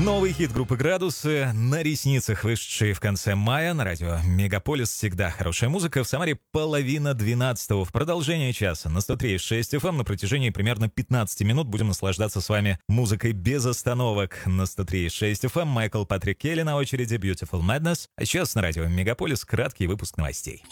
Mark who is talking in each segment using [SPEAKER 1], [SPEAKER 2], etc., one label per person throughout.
[SPEAKER 1] Новый хит группы «Градусы» на ресницах, вышедший в конце мая на радио «Мегаполис». Всегда хорошая музыка. В Самаре 11:30. В продолжение часа на 103.6 FM на протяжении примерно 15 минут будем наслаждаться с вами музыкой без остановок. На 103.6 FM Майкл Патрик Келли на очереди, Beautiful Madness. А сейчас на радио «Мегаполис» краткий выпуск новостей.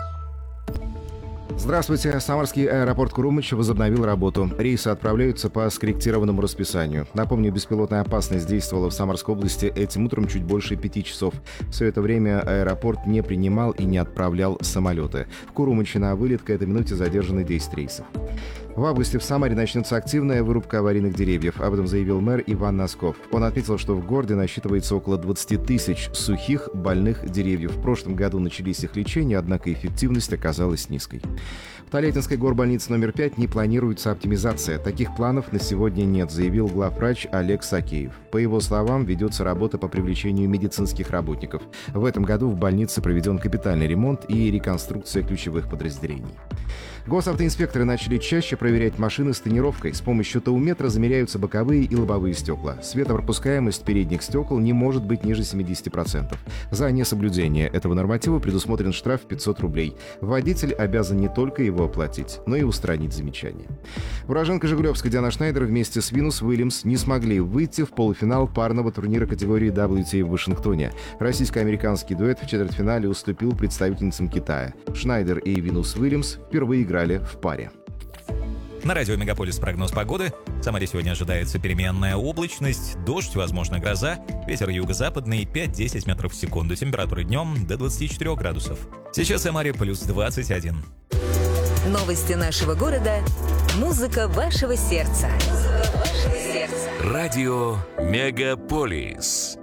[SPEAKER 2] Здравствуйте. Самарский аэропорт Курумыч возобновил работу. Рейсы отправляются по скорректированному расписанию. Напомню, беспилотная опасность действовала в Самарской области этим утром чуть больше 5 часов. Все это время аэропорт не принимал и не отправлял самолеты. В Курумыче на вылет к этой минуте задержаны 10 рейсов. В августе в Самаре начнется активная вырубка аварийных деревьев. Об этом заявил мэр Иван Носков. Он отметил, что в городе насчитывается около 20 тысяч сухих, больных деревьев. В прошлом году начались их лечения, однако эффективность оказалась низкой. В Тольяттинской горбольнице номер 5 не планируется оптимизация. Таких планов на сегодня нет, заявил главврач Олег Сакеев. По его словам, ведется работа по привлечению медицинских работников. В этом году в больнице проведен капитальный ремонт и реконструкция ключевых подразделений. Госавтоинспекторы начали чаще проверять машины с тонировкой. С помощью таумметра замеряются боковые и лобовые стекла. Светопропускаемость передних стекол не может быть ниже 70%. За несоблюдение этого норматива предусмотрен штраф в 500 рублей. Водитель обязан не только его оплатить, но и устранить замечание. Уроженка Жигулевска Диана Шнайдер вместе с Винус Уильямс не смогли выйти в полуфинал парного турнира категории WTA в Вашингтоне. Российско-американский дуэт в четвертьфинале уступил представительницам Китая. Шнайдер и Винус Уильямс впервые играли в паре.
[SPEAKER 1] На радио «Мегаполис» прогноз погоды. В Самаре сегодня ожидается переменная облачность, дождь, возможно, гроза, ветер юго-западный 5-10 метров в секунду, температура днем до 24 градусов. Сейчас в Самаре плюс 21.
[SPEAKER 3] Новости нашего города. Музыка вашего сердца.
[SPEAKER 4] Радио «Мегаполис».